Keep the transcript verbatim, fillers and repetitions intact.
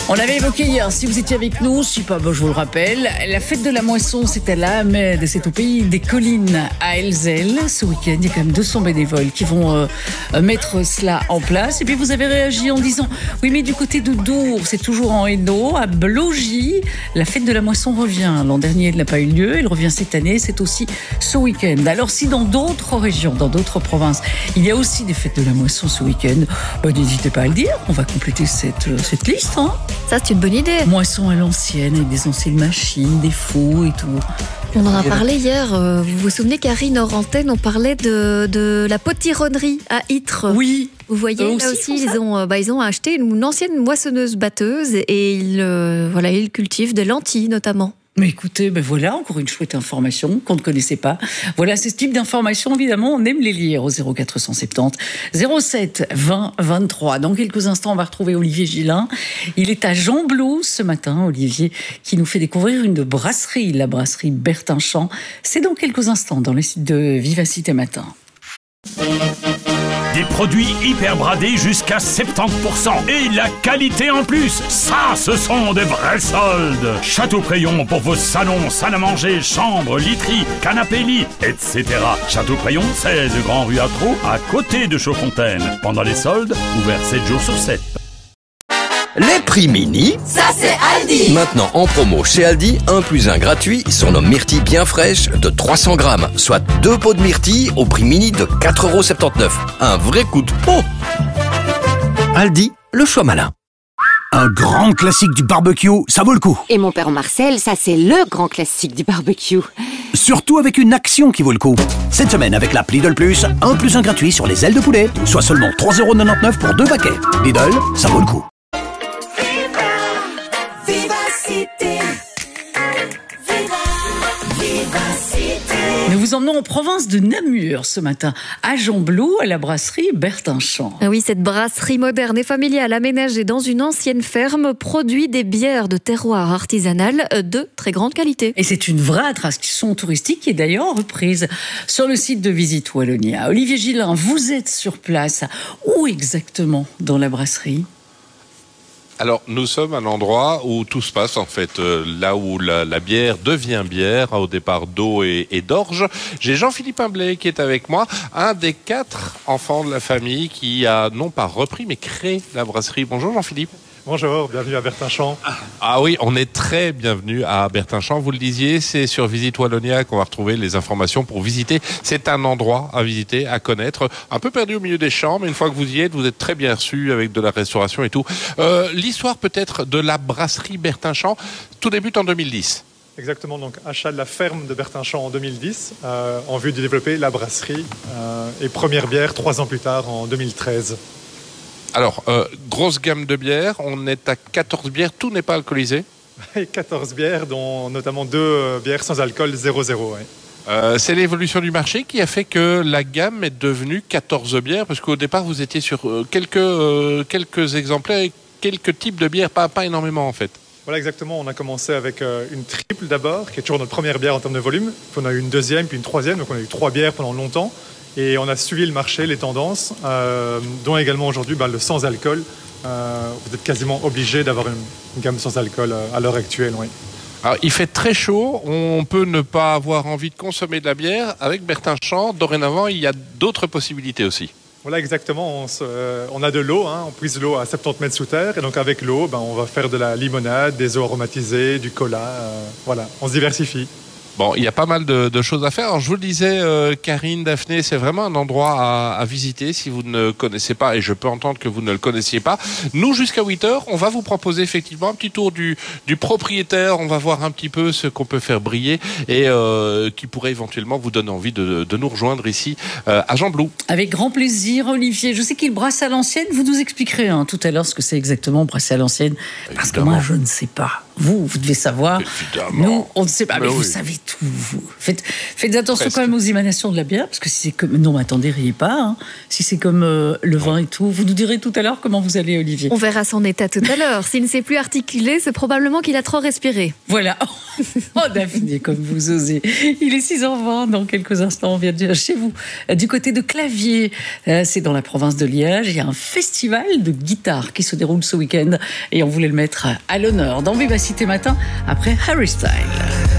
On avait évoqué hier, si vous étiez avec nous, si pas, bon, je vous le rappelle, la fête de la moisson, c'est à la Hamède, c'est au pays des collines à Elzel. Ce week-end, il y a quand même deux cents bénévoles qui vont euh, mettre cela en place. Et puis vous avez réagi en disant, oui mais du côté de Dour, c'est toujours en Hainaut, à Blogy, la fête de la moisson revient. L'an dernier, elle n'a pas eu lieu, elle revient cette année, c'est aussi ce week-end. Alors si dans d'autres régions, dans d'autres provinces, il y a aussi des fêtes de la moisson ce week-end, bah, n'hésitez pas à le dire, on va compléter cette, cette liste. Hein. Ça, c'est une bonne idée. Moisson à l'ancienne, avec des anciennes machines, des fous et tout. On en a parlé hier. Euh, vous vous souvenez, Karine, hors antenne, on parlait de, de la potironnerie à Ytre. Oui. Vous voyez, Eux là aussi, aussi, ils ont, euh, bah, ils ont acheté une ancienne moissonneuse-batteuse et ils, euh, voilà, ils cultivent des lentilles, notamment. Mais écoutez, ben voilà, encore une chouette information qu'on ne connaissait pas. Voilà, c'est ce type d'information, évidemment, on aime les lire au zéro quatre cent soixante-dix zéro sept vingt vingt-trois. Dans quelques instants, on va retrouver Olivier Gillin. Il est à Gembloux ce matin, Olivier, qui nous fait découvrir une brasserie, la brasserie Bertinchamp. C'est dans quelques instants, dans le site de Vivacité Matin. Des produits hyper bradés jusqu'à soixante-dix pour cent. Et la qualité en plus. Ça, ce sont des vrais soldes. Château-Prayon pour vos salons, salles à manger, chambres, literies, canapés lits, et cetera. Château-Prayon, seize Grand Rue Atro, à côté de Chaudfontaine. Pendant les soldes, ouvert sept jours sur sept. Les prix mini, ça c'est Aldi. Maintenant en promo chez Aldi, un plus un gratuit sur nos myrtilles bien fraîches de trois cents grammes, soit deux pots de myrtilles au prix mini de quatre euros soixante-dix-neuf. Un vrai coup de pot. Aldi, le choix malin. Un grand classique du barbecue, ça vaut le coup. Et mon père Marcel, ça c'est le grand classique du barbecue. Surtout avec une action qui vaut le coup. Cette semaine avec l'app Lidl Plus, un plus un gratuit sur les ailes de poulet, soit seulement trois euros quatre-vingt-dix-neuf pour deux paquets. Lidl, ça vaut le coup. Nous vous emmenons en province de Namur ce matin, à Gembloux, à la brasserie Bertinchamp. Ah oui, cette brasserie moderne et familiale aménagée dans une ancienne ferme produit des bières de terroir artisanales de très grande qualité. Et c'est une vraie attraction touristique qui est d'ailleurs reprise sur le site de Visite Wallonia. Olivier Gillin, vous êtes sur place. Où exactement dans la brasserie ? Alors, nous sommes à un endroit où tout se passe, en fait, euh, là où la, la bière devient bière, au départ d'eau et, et d'orge. J'ai Jean-Philippe Imblay qui est avec moi, un des quatre enfants de la famille qui a non pas repris, mais créé la brasserie. Bonjour Jean-Philippe. Bonjour, bienvenue à Bertinchamp. Ah oui, on est très bienvenue à Bertinchamp. Vous le disiez, c'est sur Visite Wallonia qu'on va retrouver les informations pour visiter. C'est un endroit à visiter, à connaître. Un peu perdu au milieu des champs, mais une fois que vous y êtes, vous êtes très bien reçu avec de la restauration et tout. Euh, l'histoire peut-être de la brasserie Bertinchamp, tout débute en deux mille dix. Exactement, donc achat de la ferme de Bertinchamp en deux mille dix, euh, en vue de développer la brasserie euh, et première bière trois ans plus tard en deux mille treize. Alors, euh, grosse gamme de bières, on est à quatorze bières, tout n'est pas alcoolisé. Et quatorze bières, dont notamment deux euh, bières sans alcool zéro zéro. Ouais. Euh, c'est l'évolution du marché qui a fait que la gamme est devenue quatorze bières, parce qu'au départ, vous étiez sur euh, quelques, euh, quelques exemplaires et quelques types de bières, pas, pas énormément en fait. Voilà, exactement. On a commencé avec euh, une triple d'abord, qui est toujours notre première bière en termes de volume. Puis on a eu une deuxième, puis une troisième, donc on a eu trois bières pendant longtemps. Et on a suivi le marché, les tendances, euh, dont également aujourd'hui bah, le sans-alcool. Euh, vous êtes quasiment obligé d'avoir une, une gamme sans alcool euh, à l'heure actuelle. Oui. Alors, il fait très chaud, on peut ne pas avoir envie de consommer de la bière. Avec Bertinchamp, dorénavant, il y a d'autres possibilités aussi. Voilà, exactement. On, se, euh, on a de l'eau, hein, on puise l'eau à soixante-dix mètres sous terre. Et donc avec l'eau, ben, on va faire de la limonade, des eaux aromatisées, du cola. Euh, voilà, on se diversifie. Bon, il y a pas mal de, de choses à faire. Alors, je vous le disais, euh, Karine, Daphné, c'est vraiment un endroit à, à visiter si vous ne connaissez pas, et je peux entendre que vous ne le connaissiez pas. Nous, jusqu'à huit heures, on va vous proposer effectivement un petit tour du, du propriétaire. On va voir un petit peu ce qu'on peut faire briller et euh, qui pourrait éventuellement vous donner envie de, de nous rejoindre ici euh, à Gembloux. Avec grand plaisir, Olivier. Je sais qu'il brasse à l'ancienne. Vous nous expliquerez hein, tout à l'heure ce que c'est exactement brasser à l'ancienne, parce Évidemment. que moi, je ne sais pas. vous, vous devez savoir. Évidemment. Nous, on ne sait pas, mais, Mais vous oui. savez tout. Vous. Faites, faites attention Presque. quand même aux émanations de la bière, parce que si c'est comme... Non, mais attendez, riez pas. Hein. Si c'est comme euh, le vin et tout, vous nous direz tout à l'heure comment vous allez, Olivier. On verra son état tout à l'heure. S'il ne sait plus articuler, c'est probablement qu'il a trop respiré. Voilà. Oh, Daphné, comme vous osez. Il est six heures vingt, dans quelques instants, on vient de chez vous. Du côté de Clavier, euh, c'est dans la province de Liège, il y a un festival de guitare qui se déroule ce week-end et on voulait le mettre à l'honneur dans Vivacité Matin après Harry Styles.